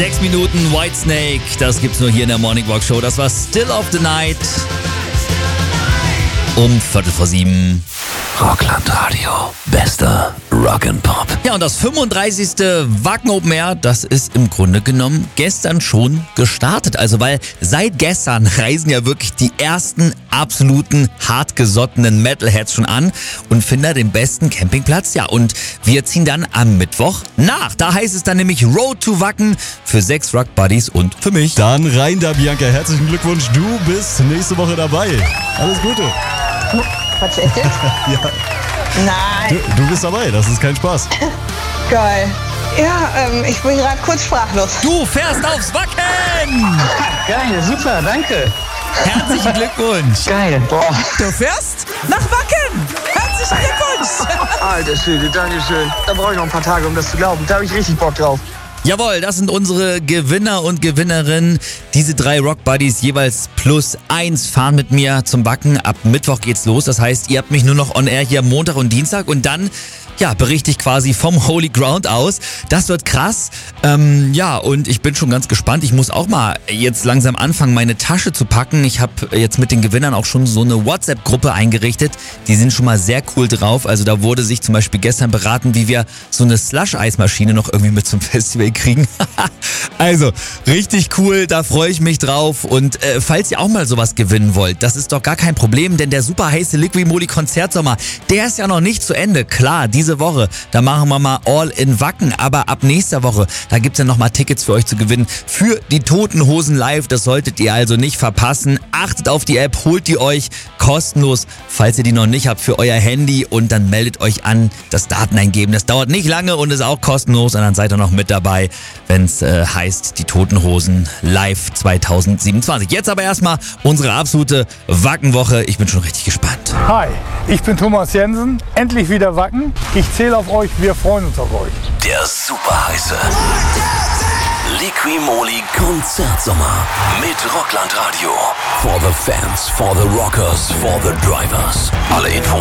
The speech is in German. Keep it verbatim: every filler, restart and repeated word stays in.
Sechs Minuten Whitesnake, das gibt's nur hier in der Morning Walk Show. Das war Still of the Night um Viertel vor sieben. Rockland Radio, bester Rock'n'Pop. Ja, und das fünfunddreißigste Wacken Open Air, das ist im Grunde genommen gestern schon gestartet. Also weil seit gestern reisen ja wirklich die ersten absoluten hartgesottenen Metalheads schon an und finden da den besten Campingplatz. Ja, und wir ziehen dann am Mittwoch nach. Da heißt es dann nämlich Road to Wacken für sechs Rock Buddies und für mich. Dann rein da, Bianca. Herzlichen Glückwunsch. Du bist nächste Woche dabei. Alles Gute. Quatsch, echt jetzt? Ja. Nein. Du, du bist dabei, das ist kein Spaß. Geil. Ja, ähm, ich bin gerade kurz sprachlos. Du fährst aufs Wacken! Geil, super, danke. Herzlichen Glückwunsch! Geil, boah. Du fährst nach Wacken! Herzlichen Glückwunsch! Alter Schwede, Dankeschön. Da brauche ich noch ein paar Tage, um das zu glauben. Da habe ich richtig Bock drauf. Jawohl, das sind unsere Gewinner und Gewinnerinnen. Diese drei Rock Buddies jeweils plus eins fahren mit mir zum Wacken. Ab Mittwoch geht's los. Das heißt, ihr habt mich nur noch on air hier Montag und Dienstag und dann, ja, berichte ich quasi vom Holy Ground aus. Das wird krass. Ähm, ja, und ich bin schon ganz gespannt. Ich muss auch mal jetzt langsam anfangen, meine Tasche zu packen. Ich habe jetzt mit den Gewinnern auch schon so eine WhatsApp-Gruppe eingerichtet. Die sind schon mal sehr cool drauf. Also da wurde sich zum Beispiel gestern beraten, wie wir so eine Slush-Eismaschine noch irgendwie mit zum Festival kriegen. Also, richtig cool, da freue ich mich drauf. Und äh, falls ihr auch mal sowas gewinnen wollt, das ist doch gar kein Problem, denn der super heiße Liqui Moly Konzertsommer, der ist ja noch nicht zu Ende. Klar, diese Woche, da machen wir mal All in Wacken, aber ab nächster Woche, da gibt's ja nochmal Tickets für euch zu gewinnen für die Toten Hosen live. Das solltet ihr also nicht verpassen. Achtet auf die App, holt die euch kostenlos, falls ihr die noch nicht habt, für euer Handy und dann meldet euch an, das Daten eingeben. Das dauert nicht lange und ist auch kostenlos und dann seid ihr noch mit dabei, wenn es äh, heißt, die Toten Hosen live zwanzig siebenundzwanzig. Jetzt aber erstmal unsere absolute Wackenwoche. Ich bin schon richtig gespannt. Hi, ich bin Thomas Jensen, endlich wieder Wacken. Ich zähle auf euch, wir freuen uns auf euch. Der super heiße Liqui Moly Konzertsommer mit Rockland Radio. For the fans, for the rockers, for the drivers. Alle Infos